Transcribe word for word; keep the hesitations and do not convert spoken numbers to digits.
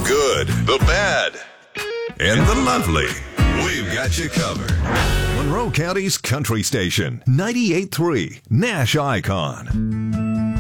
good, the bad, and the lovely. We've got you covered. Monroe County's country station, ninety-eight point three Nash Icon.